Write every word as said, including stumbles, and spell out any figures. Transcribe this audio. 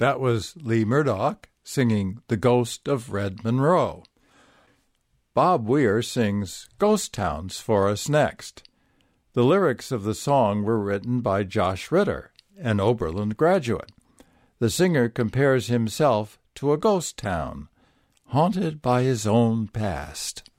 That was Lee Murdoch singing The Ghost of Red Monroe. Bob Weir sings Ghost Towns for us next. The lyrics of the song were written by Josh Ritter, an Oberlin graduate. The singer compares himself to a ghost town, haunted by his own past.